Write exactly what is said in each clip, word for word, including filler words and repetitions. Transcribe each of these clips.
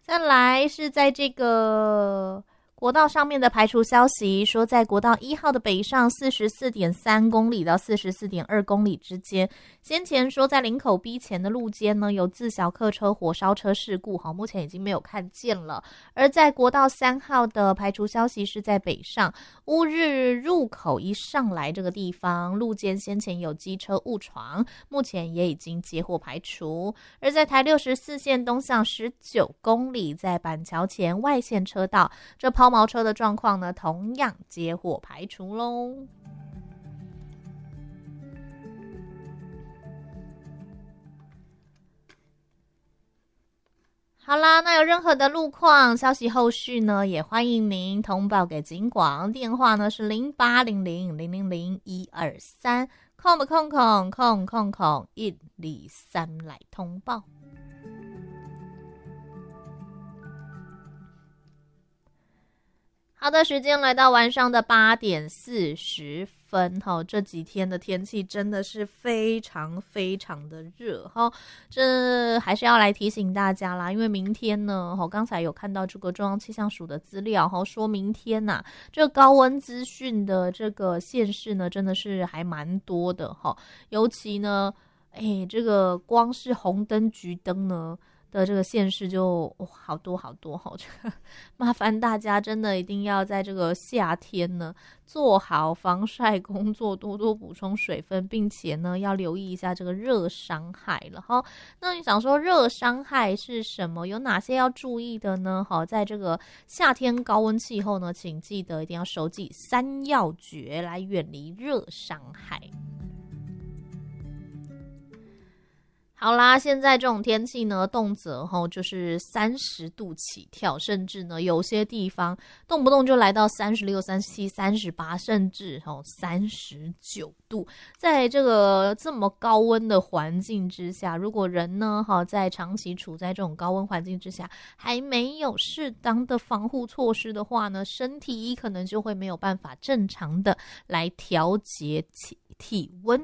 再来是在这个国道上面的排除消息，说在国道一号的北上 四十四点三公里到 四十四点二公里之间，先前说在林口 B 前的路肩呢有自小客车火烧车事故，好，目前已经没有看见了。而在国道三号的排除消息是在北上乌日入口一上来这个地方，路肩先前有机车误闯，目前也已经接获排除。而在台六十四线东向十九公里，在板桥前外线车道，这抛锚车的状况呢，同样接获排除咯。好啦，那有任何的路况消息后续呢，也欢迎您通报给警广，电话呢是零八零零零零零一二三空的空空空空空一二三来通报。好的，时间来到晚上的八点四十分，这几天的天气真的是非常非常的热，这还是要来提醒大家啦，因为明天呢，刚才有看到这个中央气象署的资料，说明天啊，这个高温资讯的这个县市呢，真的是还蛮多的，尤其呢，哎，这个光是红灯橘灯呢的这个县市就、哦、好多好多哈，这个麻烦大家真的一定要在这个夏天呢做好防晒工作，多多补充水分，并且呢要留意一下这个热伤害了哈。那你想说热伤害是什么？有哪些要注意的呢？好，在这个夏天高温气候呢，请记得一定要熟记三要诀来远离热伤害。好啦，现在这种天气呢，动辄吼就是三十度起跳，甚至呢有些地方动不动就来到三十六、三十七、三十八，甚至吼三十九度。在这个这么高温的环境之下，如果人呢哈在长期处在这种高温环境之下，还没有适当的防护措施的话呢，身体可能就会没有办法正常的来调节体体温。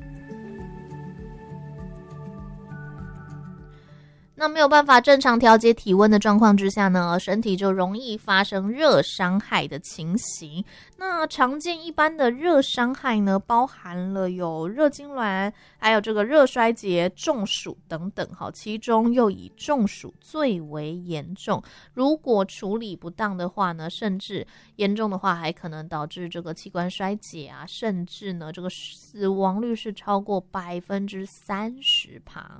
那没有办法正常调节体温的状况之下呢，身体就容易发生热伤害的情形。那常见一般的热伤害呢，包含了有热痉挛，还有这个热衰竭、中暑等等，其中又以中暑最为严重。如果处理不当的话呢，甚至严重的话还可能导致这个器官衰竭啊，甚至呢这个死亡率是超过百分之三十趴。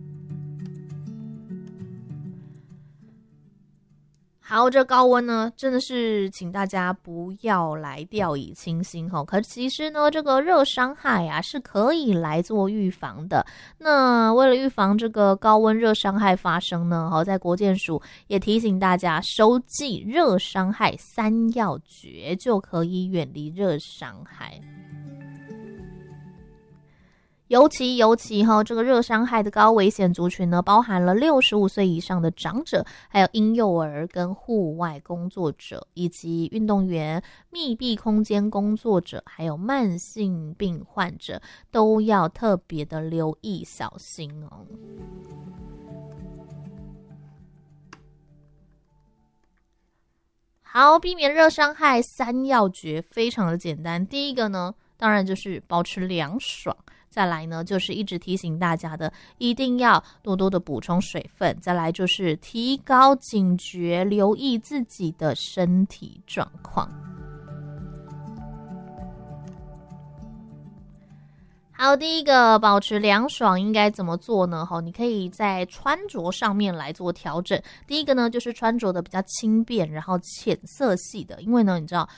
好，这高温呢，真的是请大家不要来掉以轻心哈。可其实呢，这个热伤害啊是可以来做预防的。那为了预防这个高温热伤害发生呢，好，在国健署也提醒大家，熟记热伤害三要诀，就可以远离热伤害。尤其尤其哈，这个热伤害的高危险族群呢，包含了六十五岁以上的长者，还有婴幼儿跟户外工作者，以及运动员、密闭空间工作者，还有慢性病患者，都要特别的留意小心哦。好，避免热伤害三要诀非常的简单。第一个呢，当然就是保持凉爽。再来呢，就是一直提醒大家的，一定要多多的补充水分。再来就是提高警觉，留意自己的身体状况。好，第一个保持凉爽应该怎么做呢？你可以在穿着上面来做调整。第一个呢，就是穿着的比较轻便，然后浅色系的，因为呢，你知道